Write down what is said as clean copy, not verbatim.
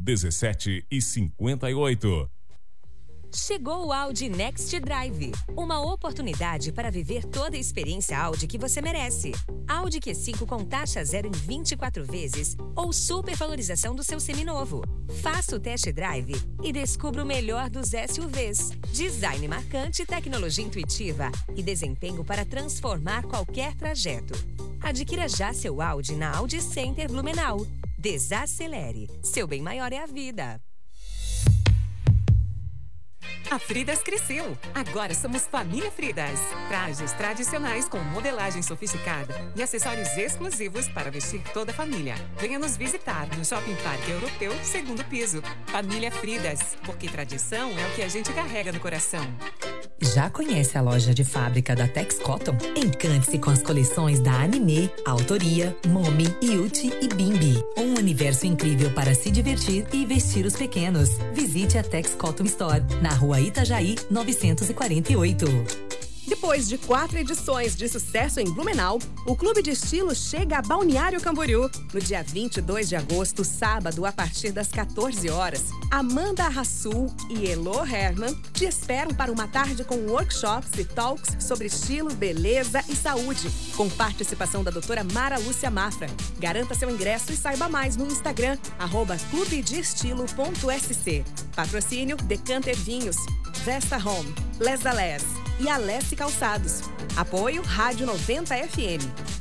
17h58. Chegou o Audi Next Drive, uma oportunidade para viver toda a experiência Audi que você merece. Audi Q5 com taxa zero em 24 vezes ou supervalorização do seu seminovo. Faça o test drive e descubra o melhor dos SUVs. Design marcante, tecnologia intuitiva e desempenho para transformar qualquer trajeto. Adquira já seu Audi na Audi Center Blumenau. Desacelere. Seu bem maior é a vida. A Fridas cresceu. Agora somos Família Fridas. Trajes tradicionais com modelagem sofisticada e acessórios exclusivos para vestir toda a família. Venha nos visitar no Shopping Parque Europeu, segundo piso. Família Fridas, porque tradição é o que a gente carrega no coração. Já conhece a loja de fábrica da Tex Cotton? Encante-se com as coleções da Anime, Autoria, Momi, Yuti e Bimbi. Um universo incrível para se divertir e vestir os pequenos. Visite a Tex Cotton Store, na Rua Itajaí, 948. Depois de 4 edições de sucesso em Blumenau, o Clube de Estilo chega a Balneário Camboriú. No dia 22 de agosto, sábado, a partir das 14 horas, Amanda Rassul e Elo Herman te esperam para uma tarde com workshops e talks sobre estilo, beleza e saúde, com participação da doutora Mara Lúcia Mafra. Garanta seu ingresso e saiba mais no Instagram, @clubedeestilo.sc. Patrocínio Decanter Vinhos, Vesta Home, Les a Les e Alessi Calçados. Apoio Rádio 90 FM.